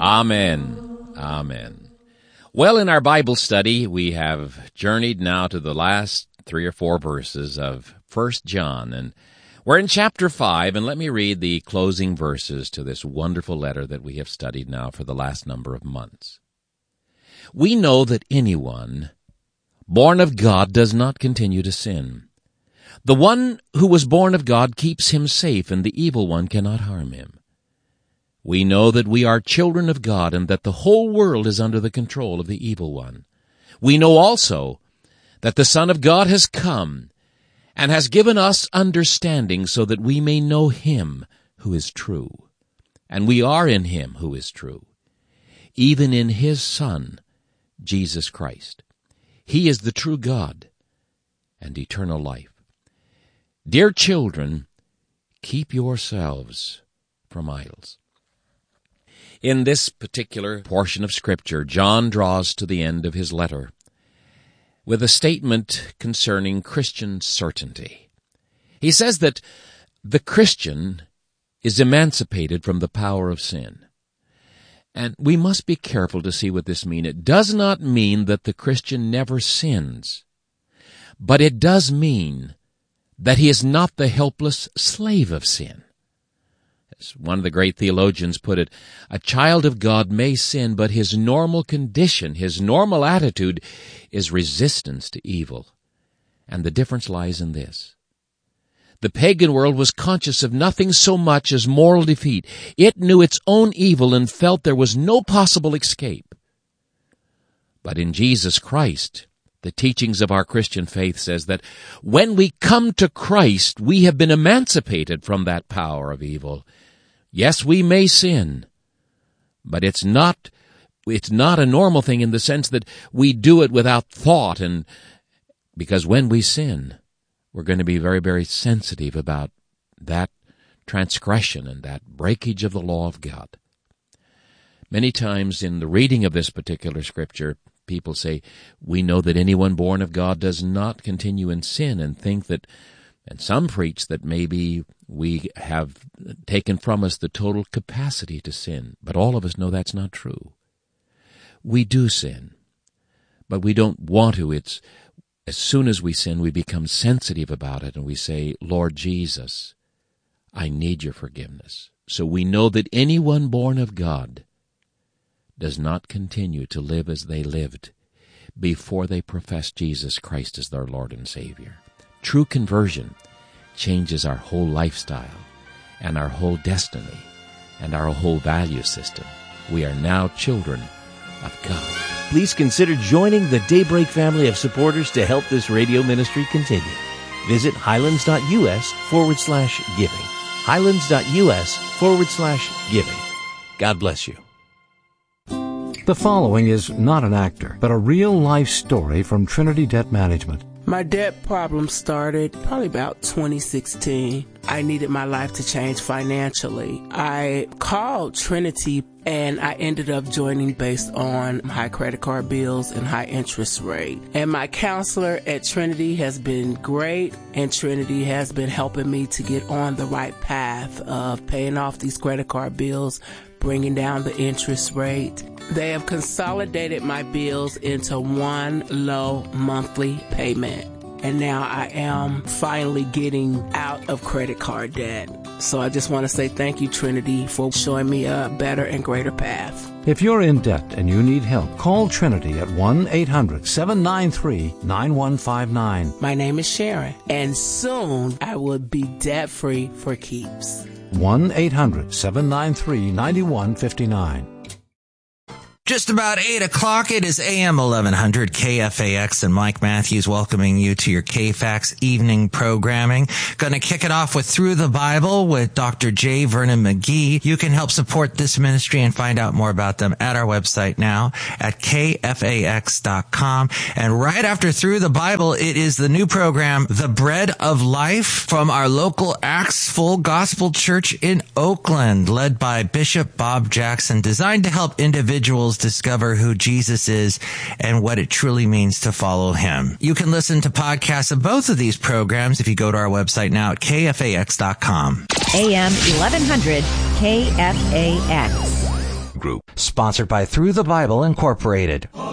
Amen. Amen. Well, in our Bible study, we have journeyed now to the last 3 or 4 verses of 1 John, and we're in chapter 5, and let me read the closing verses to this wonderful letter that we have studied now for the last number of months. We know that anyone born of God does not continue to sin. The one who was born of God keeps him safe, and the evil one cannot harm him. We know that we are children of God and that the whole world is under the control of the evil one. We know also that the Son of God has come and has given us understanding so that we may know him who is true. And we are in him who is true, even in his Son, Jesus Christ. He is the true God and eternal life. Dear children, keep yourselves from idols. In this particular portion of Scripture, John draws to the end of his letter with a statement concerning Christian certainty. He says that the Christian is emancipated from the power of sin. And we must be careful to see what this means. It does not mean that the Christian never sins, but it does mean that he is not the helpless slave of sin. As one of the great theologians put it, a child of God may sin, but his normal condition, his normal attitude is resistance to evil. And the difference lies in this. The pagan world was conscious of nothing so much as moral defeat. It knew its own evil and felt there was no possible escape. But in Jesus Christ, the teachings of our Christian faith says that when we come to Christ, we have been emancipated from that power of evil. Yes, we may sin, but it's not a normal thing in the sense that we do it without thought, and because when we sin, we're going to be very, very sensitive about that transgression and that breakage of the law of God. Many times in the reading of this particular Scripture, people say, we know that anyone born of God does not continue in sin, and think that, and some preach that maybe we have taken from us the total capacity to sin. But all of us know that's not true. We do sin, but we don't want to. It's as soon as we sin, we become sensitive about it, and we say, Lord Jesus, I need your forgiveness. So we know that anyone born of God does not continue to live as they lived before they professed Jesus Christ as their Lord and Savior. True conversion changes our whole lifestyle and our whole destiny and our whole value system. We are now children of God. Please consider joining the Daybreak family of supporters to help this radio ministry continue. Visit highlands.us/giving. highlands.us/giving. God bless you. The following is not an actor, but a real-life story from Trinity Debt Management. My debt problem started probably about 2016. I needed my life to change financially. I called Trinity and I ended up joining based on high credit card bills and high interest rate. And my counselor at Trinity has been great, and Trinity has been helping me to get on the right path of paying off these credit card bills, bringing down the interest rate. They have consolidated my bills into one low monthly payment. And now I am finally getting out of credit card debt. So I just want to say thank you, Trinity, for showing me a better and greater path. If you're in debt and you need help, call Trinity at 1-800-793-9159. My name is Sharon, and soon I will be debt-free for keeps. 1-800-793-9159. Just about 8 o'clock. It is AM 1100 KFAX, and Mike Matthews welcoming you to your KFAX evening programming. Going to kick it off with Through the Bible with Dr. J. Vernon McGee. You can help support this ministry and find out more about them at our website now at KFAX.com. And right after Through the Bible, it is the new program, The Bread of Life, from our local Acts Full Gospel Church in Oakland, led by Bishop Bob Jackson, designed to help individuals discover who Jesus is and what it truly means to follow him. You can listen to podcasts of both of these programs if you go to our website now at KFAX.com. AM 1100 KFAX. Group. Sponsored by Through the Bible Incorporated.